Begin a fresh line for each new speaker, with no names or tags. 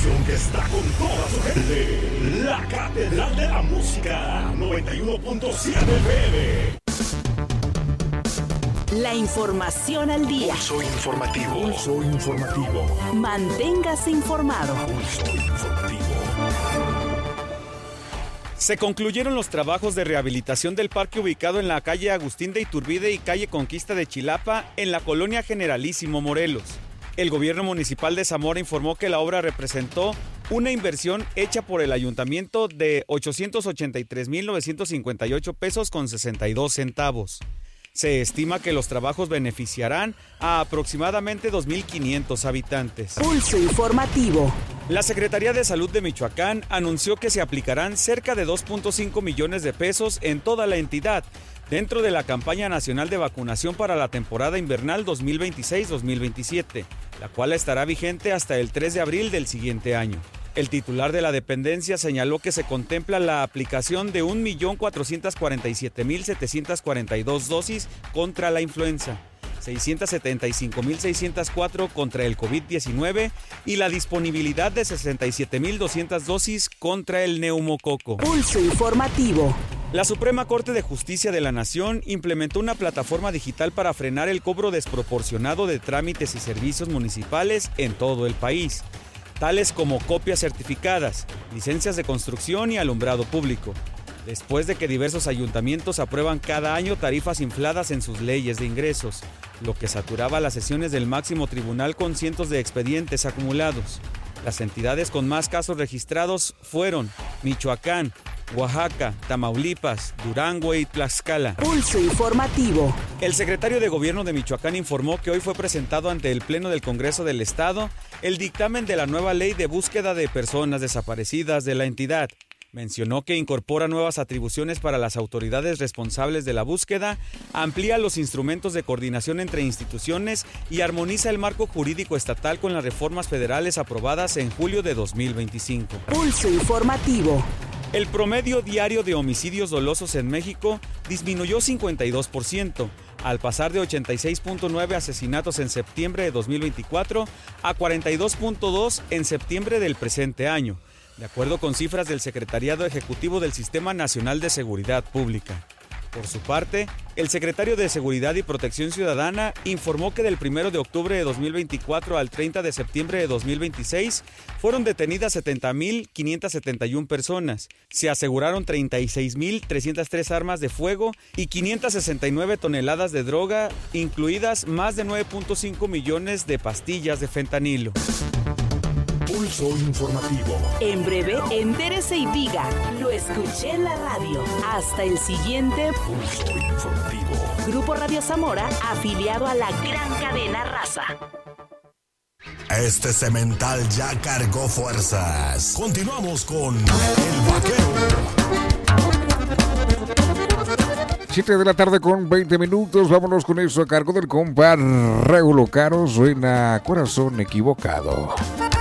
estación que está con toda su gente. La Catedral de la Música, 91.7 FM.
La información al día.
Pulso informativo. Pulso informativo.
Manténgase informado.
Pulso informativo.
Se concluyeron los trabajos de rehabilitación del parque ubicado en la calle Agustín de Iturbide y calle Conquista de Chilapa, en la colonia Generalísimo, Morelos. El gobierno municipal de Zamora informó que la obra representó una inversión hecha por el ayuntamiento de 883,958 pesos con 62 centavos. Se estima que los trabajos beneficiarán a aproximadamente 2,500 habitantes.
Pulso informativo.
La Secretaría de Salud de Michoacán anunció que se aplicarán cerca de 2.5 millones de pesos en toda la entidad, dentro de la campaña nacional de vacunación para la temporada invernal 2026-2027, la cual estará vigente hasta el 3 de abril del siguiente año. El titular de la dependencia señaló que se contempla la aplicación de 1,447,742 dosis contra la influenza, 675,604 contra el COVID-19 y la disponibilidad de 67,200 dosis contra el neumococo.
Pulso informativo.
La Suprema Corte de Justicia de la Nación implementó una plataforma digital para frenar el cobro desproporcionado de trámites y servicios municipales en todo el país, tales como copias certificadas, licencias de construcción y alumbrado público, después de que diversos ayuntamientos aprueban cada año tarifas infladas en sus leyes de ingresos, lo que saturaba las sesiones del máximo tribunal con cientos de expedientes acumulados. Las entidades con más casos registrados fueron Michoacán, Oaxaca, Tamaulipas, Durango y Tlaxcala.
Pulso informativo.
El secretario de Gobierno de Michoacán informó que hoy fue presentado ante el Pleno del Congreso del Estado el dictamen de la nueva ley de búsqueda de personas desaparecidas de la entidad. Mencionó que incorpora nuevas atribuciones para las autoridades responsables de la búsqueda, amplía los instrumentos de coordinación entre instituciones y armoniza el marco jurídico estatal con las reformas federales aprobadas en julio de 2025.
Pulso informativo.
El promedio diario de homicidios dolosos en México disminuyó 52%, al pasar de 86.9 asesinatos en septiembre de 2024 a 42.2 en septiembre del presente año, de acuerdo con cifras del Secretariado Ejecutivo del Sistema Nacional de Seguridad Pública. Por su parte, el secretario de Seguridad y Protección Ciudadana informó que del 1 de octubre de 2024 al 30 de septiembre de 2026 fueron detenidas 70,571 personas, se aseguraron 36,303 armas de fuego y 569 toneladas de droga, incluidas más de 9.5 millones de pastillas de fentanilo.
Pulso informativo.
En breve, entérese y diga, lo escuché en la radio. Hasta el siguiente
Pulso informativo.
Grupo Radio Zamora, afiliado a la gran cadena Raza.
Este cemental ya cargó fuerzas. Continuamos con El Vaquero.
7 de la tarde con 20 minutos. Vámonos con eso a cargo del compa Regulo Caro. Suena Corazón Equivocado.